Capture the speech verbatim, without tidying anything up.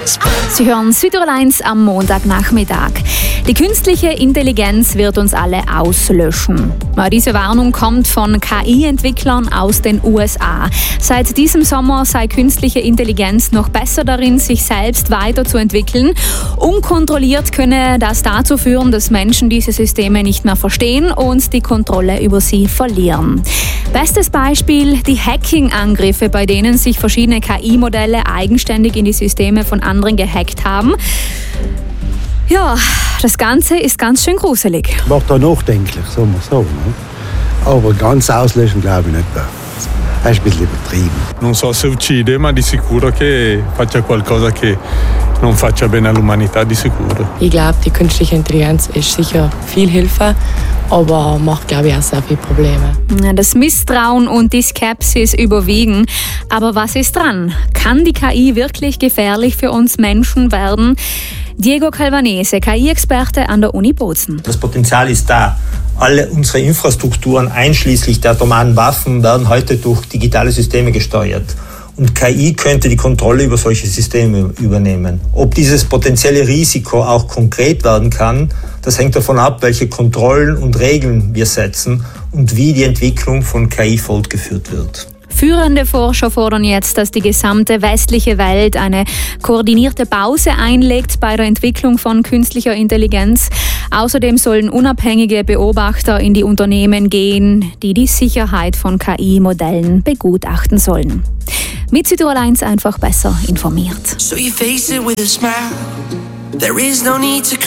Sie hören Südtirol eins am Montagnachmittag. Die künstliche Intelligenz wird uns alle auslöschen. Diese Warnung kommt von K I-Entwicklern aus den U S A. Seit diesem Sommer sei künstliche Intelligenz noch besser darin, sich selbst weiterzuentwickeln. Unkontrolliert könne das dazu führen, dass Menschen diese Systeme nicht mehr verstehen und die Kontrolle über sie verlieren. Bestes Beispiel die Hacking-Angriffe, bei denen sich verschiedene K I-Modelle eigenständig in die Systeme von anderen gehackt haben. Ja, das Ganze ist ganz schön gruselig. Macht da nachdenklich, sagen wir so. Ne? Aber ganz auslöschen glaube ich nicht. Das ist ein bisschen übertrieben. Non so se uccide, ma di sicuro che faccia qualcosa che non faccia bene all'umanità, di sicuro. Ich glaube, die künstliche Intelligenz ist sicher viel Hilfe, aber macht, glaube ich, auch sehr viele Probleme. Das Misstrauen und die Skepsis überwiegen. Aber was ist dran? Kann die K I wirklich gefährlich für uns Menschen werden? Diego Calvanese, K I-Experte an der Uni Bozen. Das Potenzial ist da. Alle unsere Infrastrukturen, einschließlich der atomaren Waffen, werden heute durch digitale Systeme gesteuert. Und K I könnte die Kontrolle über solche Systeme übernehmen. Ob dieses potenzielle Risiko auch konkret werden kann, das hängt davon ab, welche Kontrollen und Regeln wir setzen und wie die Entwicklung von K I fortgeführt wird. Führende Forscher fordern jetzt, dass die gesamte westliche Welt eine koordinierte Pause einlegt bei der Entwicklung von künstlicher Intelligenz. Außerdem sollen unabhängige Beobachter in die Unternehmen gehen, die die Sicherheit von K I-Modellen begutachten sollen. Mit Südtirol eins einfach besser informiert. So you face it with a smile. There is no need to